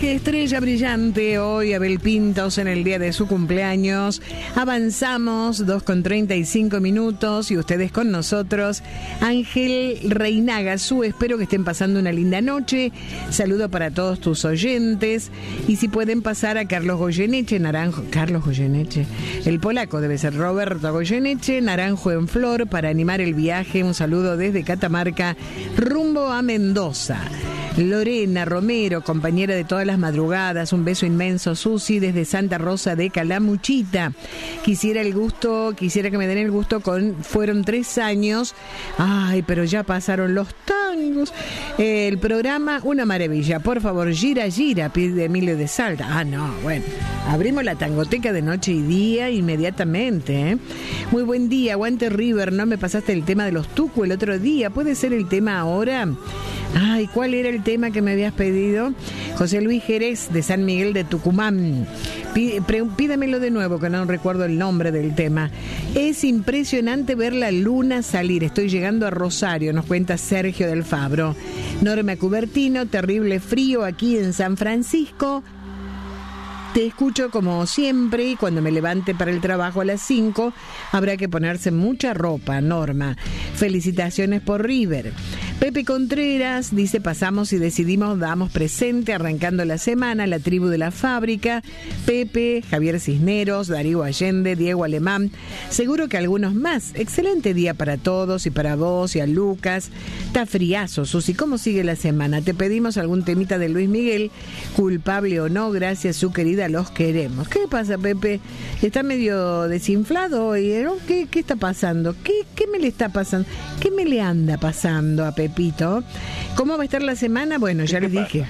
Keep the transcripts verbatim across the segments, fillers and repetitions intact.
mensaje, estrella brillante, hoy Abel Pintos en el día de su cumpleaños. Avanzamos, dos con treinta y cinco minutos y ustedes con nosotros. Ángel Reinaga, su espero que estén pasando una linda noche. Saludo para todos tus oyentes. Y si pueden pasar a Carlos Goyeneche, Naranjo, Carlos Goyeneche, el polaco debe ser Roberto Goyeneche, Naranjo en Flor, para animar el viaje. Un saludo desde Catamarca, rumbo a Mendoza. Lorena Romero, compañera de todas las madrugadas, un beso inmenso. Susi desde Santa Rosa de Calamuchita. Quisiera el gusto, quisiera que me den el gusto con, fueron tres años, ay, pero ya pasaron los tangos. Eh, el programa, una maravilla. Por favor, gira, gira, pide Emilio de Salta. Ah, no, bueno, abrimos la tangoteca de noche y día inmediatamente, ¿eh? Muy buen día, aguante River, no me pasaste el tema de los Tucu el otro día, ¿puede ser el tema ahora? Ay, ¿cuál era el tema que me habías pedido? José Luis Jerez de San Miguel de Tucumán. Pí, pre, pídamelo de nuevo, que no recuerdo el nombre del tema. Es impresionante ver la luna salir. Estoy llegando a Rosario, nos cuenta Sergio del Fabro. Norma Cubertino, terrible frío aquí en San Francisco. Te escucho como siempre y cuando me levante para el trabajo a las cinco habrá que ponerse mucha ropa, Norma. Felicitaciones por River. Pepe Contreras dice, pasamos y decidimos, damos presente, arrancando la semana, la tribu de la fábrica. Pepe, Javier Cisneros, Darío Allende, Diego Alemán, seguro que algunos más. Excelente día para todos y para vos y a Lucas. Está friazo, Susi, ¿cómo sigue la semana? Te pedimos algún temita de Luis Miguel, culpable o no, gracias su querida, los queremos. ¿Qué pasa, Pepe? Está medio desinflado hoy, ¿eh? ¿Qué, qué está pasando? ¿Qué, ¿Qué me le está pasando? ¿Qué me le anda pasando a Pepe? Pepito. ¿Cómo va a estar la semana? Bueno, ya les dije.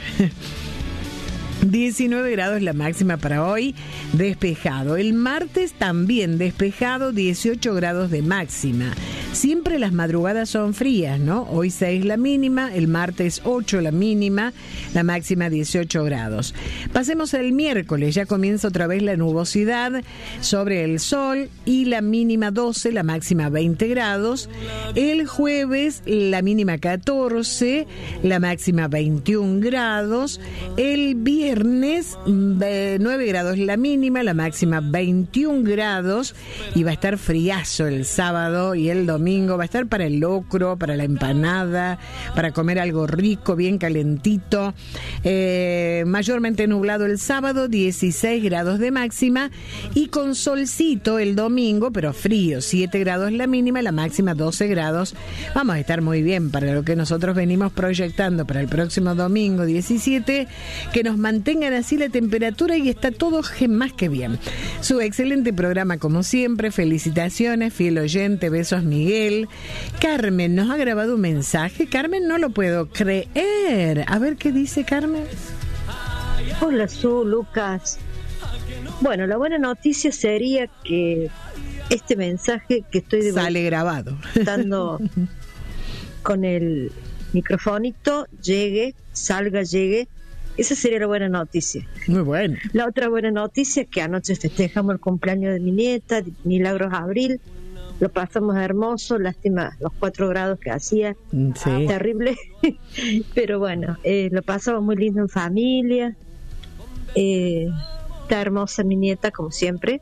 diecinueve grados la máxima para hoy, despejado. El martes también despejado, dieciocho grados de máxima. Siempre las madrugadas son frías, ¿no? Hoy seis la mínima, el martes ocho la mínima, la máxima dieciocho grados. Pasemos al miércoles, ya comienza otra vez la nubosidad sobre el sol y la mínima doce, la máxima veinte grados. El jueves la mínima catorce, la máxima veintiún grados. El viernes nueve grados la mínima, la máxima veintiún grados y va a estar friazo el sábado y el domingo. Va a estar para el locro, para la empanada, para comer algo rico, bien calentito. Eh, mayormente nublado el sábado, dieciséis grados de máxima y con solcito el domingo, pero frío, siete grados la mínima, la máxima doce grados. Vamos a estar muy bien para lo que nosotros venimos proyectando para el próximo domingo diecisiete, que nos mantengan así la temperatura y está todo más que bien. Su excelente programa como siempre, felicitaciones, fiel oyente, besos Miguel. Carmen nos ha grabado un mensaje. Carmen, no lo puedo creer. A ver qué dice Carmen. Hola, Su, Lucas. Bueno, la buena noticia sería que este mensaje que estoy sale grabado dando con el microfonito llegue, salga, llegue. Esa sería la buena noticia. Muy buena. La otra buena noticia es que anoche festejamos el cumpleaños de mi nieta, Milagros Abril. Lo pasamos hermoso, lástima los cuatro grados que hacía, sí. Terrible, pero bueno, eh, lo pasamos muy lindo en familia. Eh, está hermosa mi nieta, como siempre.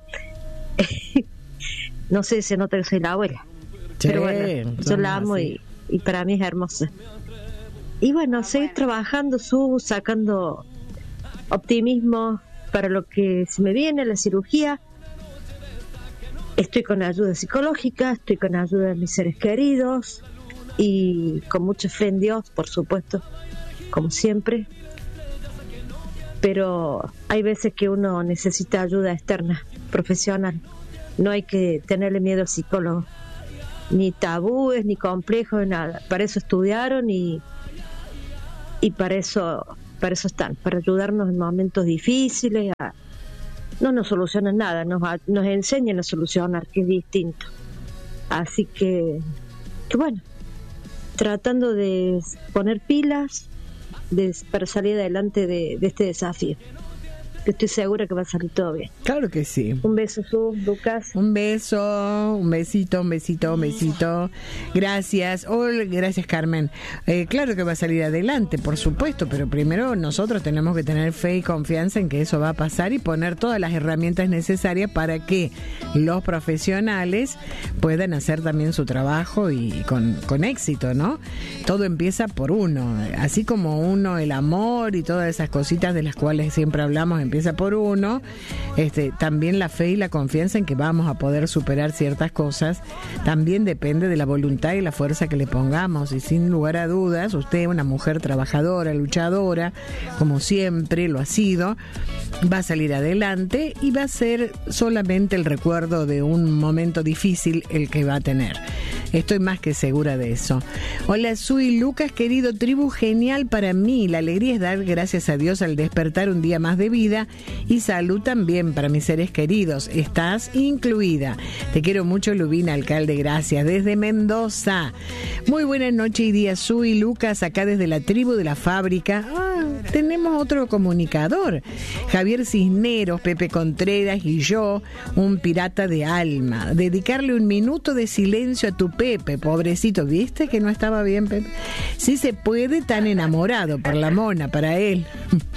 No sé, se nota que soy la abuela, sí, pero bueno, yo la amo y, y para mí es hermosa. Y bueno, seguir trabajando, subo, sacando optimismo para lo que se me viene, la cirugía. Estoy con ayuda psicológica, estoy con ayuda de mis seres queridos y con mucha fe en Dios, por supuesto, como siempre. Pero hay veces que uno necesita ayuda externa, profesional. No hay que tenerle miedo al psicólogo, ni tabúes, ni complejos, ni nada. Para eso estudiaron y, y para eso, para eso están, para ayudarnos en momentos difíciles. A, no nos solucionan nada, nos, nos enseñan a solucionar, que es distinto. Así que, que bueno, tratando de poner pilas de, para salir adelante de, de este desafío. que estoy segura que va a salir todo bien. Claro que sí. Un beso, Su, Lucas. Un beso, un besito, un besito, un besito. Gracias. Oh, gracias, Carmen. Eh, claro que va a salir adelante, por supuesto, pero primero nosotros tenemos que tener fe y confianza en que eso va a pasar y poner todas las herramientas necesarias para que los profesionales puedan hacer también su trabajo y con, con éxito, ¿no? Todo empieza por uno. Así como uno, el amor y todas esas cositas de las cuales siempre hablamos, empieza por uno, este, también la fe y la confianza en que vamos a poder superar ciertas cosas, también depende de la voluntad y la fuerza que le pongamos, y sin lugar a dudas, usted es una mujer trabajadora, luchadora, como siempre lo ha sido, va a salir adelante y va a ser solamente el recuerdo de un momento difícil el que va a tener. Estoy más que segura de eso. Hola, soy Lucas, querido tribu, genial para mí. La alegría es dar gracias a Dios al despertar un día más de vida y salud también para mis seres queridos. Estás incluida. Te quiero mucho, Lubina, alcalde, gracias. Desde Mendoza. Muy buena noche y día, Sui, Lucas, acá desde la tribu de la fábrica. Ah, tenemos otro comunicador. Javier Cisneros, Pepe Contreras y yo, un pirata de alma. Dedicarle un minuto de silencio a tu Pepe, pobrecito, ¿viste que no estaba bien, Pepe? Sí se puede, tan enamorado por la mona, para él.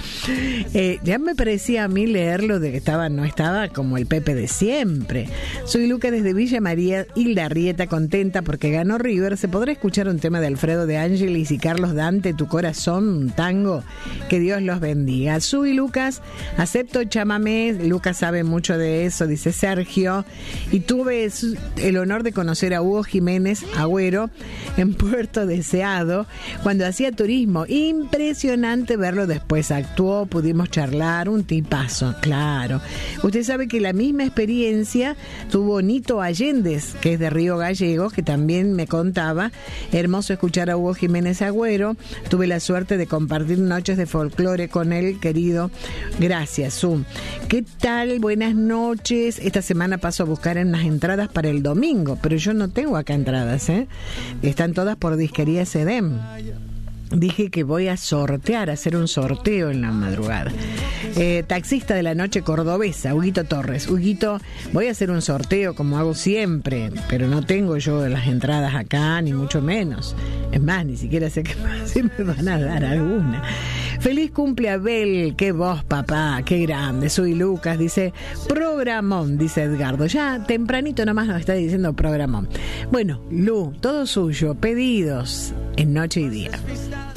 eh, ya me parecía a mí leerlo de que estaba, no estaba como el Pepe de siempre. Soy Luca desde Villa María, Hilda Rieta, contenta porque ganó River. ¿Se podrá escuchar un tema de Alfredo de Ángelis y Carlos Dante, Tu Corazón, un tango? Que Dios los bendiga. Soy Lucas, acepto chamamé. Lucas sabe mucho de eso, dice Sergio. Y tuve el honor de conocer a Hugo Jiménez Agüero en Puerto Deseado cuando hacía turismo. Impresionante verlo después. Actuó, pudimos charlar, un tipazo, claro. Usted sabe que la misma experiencia tuvo Nito Allendez, que es de Río Gallegos, que también me contaba. Hermoso escuchar a Hugo Jiménez Agüero. Tuve la suerte de compartir noches de folclore con él, querido. Gracias, Zoom. ¿Qué tal? Buenas noches. Esta semana paso a buscar unas entradas para el domingo, pero yo no tengo acá entradas, ¿eh? Están todas por Disquería Sedem. Dije que voy a sortear, a hacer un sorteo en la madrugada. Eh, taxista de la noche cordobesa, Huguito Torres. Huguito, voy a hacer un sorteo como hago siempre, pero no tengo yo las entradas acá, ni mucho menos. Es más, ni siquiera sé qué más, si me van a dar alguna. Feliz cumple, Abel, qué voz, papá, qué grande. Soy Lucas, dice programón, dice Edgardo. Ya tempranito nomás nos está diciendo programón. Bueno, Lu, todo suyo, pedidos en noche y día.